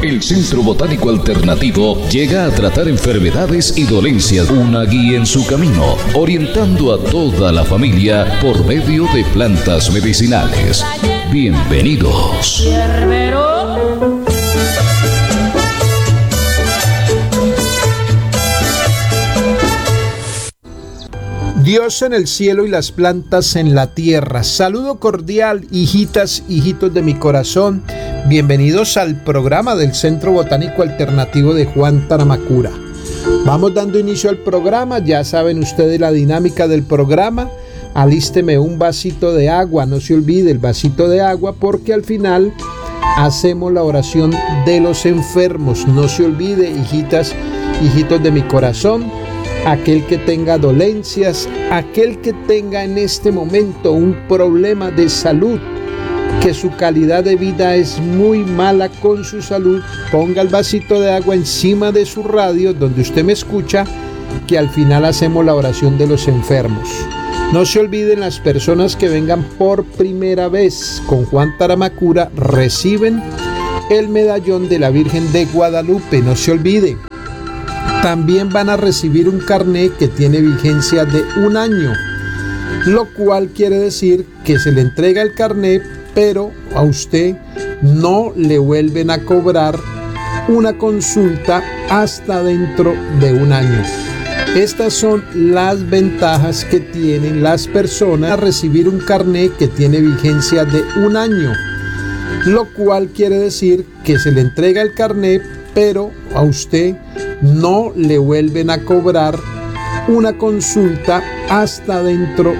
El Centro Botánico Alternativo llega a tratar enfermedades y dolencias, una guía en su camino, orientando a toda la familia por medio de plantas medicinales. Bienvenidos. Dios en el cielo y las plantas en la tierra. Saludo cordial, hijitas, hijitos de mi corazón. Bienvenidos al programa del Centro Botánico Alternativo de Juan Taramacura. Vamos dando inicio al programa. Ya saben ustedes la dinámica del programa. Alísteme un vasito de agua. No se olvide el vasito de agua, porque al final hacemos la oración de los enfermos. No se olvide, hijitas, hijitos de mi corazón. Aquel que tenga dolencias, aquel que tenga en este momento un problema de salud, que su calidad de vida es muy mala con su salud, ponga el vasito de agua encima de su radio donde usted me escucha, que al final hacemos la oración de los enfermos. No se olviden, las personas que vengan por primera vez con Juan Taramacura reciben el medallón de la Virgen de Guadalupe. No se olvide. También van a recibir un carnet que tiene vigencia de 1 año, lo cual quiere decir que se le entrega el carnet, pero a usted no le vuelven a cobrar una consulta hasta dentro de 1 año. Estas son las ventajas que tienen las personas a recibir un carnet que tiene vigencia de 1 año, lo cual quiere decir que se le entrega el carnet, pero a usted no le vuelven a cobrar una consulta hasta dentro